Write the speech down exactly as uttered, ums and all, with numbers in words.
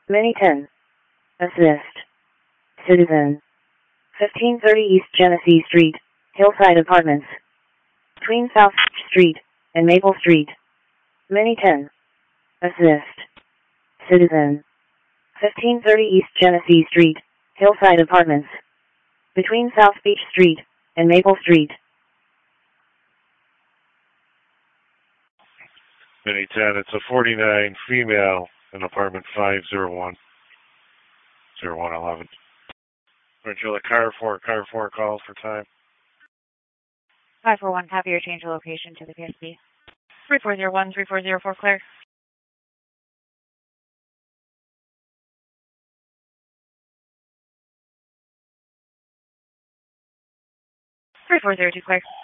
Mini ten. Assist. Citizen. fifteen thirty East Genesee Street, Hillside Apartments. Between South Street and Maple Street. Mini ten. Assist. Citizen. fifteen thirty East Genesee Street, Hillside Apartments. Between South Beach Street and Maple Street. Mini ten, it's a forty-nine female in apartment five oh one, oh one eleven. Angela, car four, car four calls for time. five four one, copy your change of location to the P S B. three four zero one, three four zero four, clear. three four zero two, clear.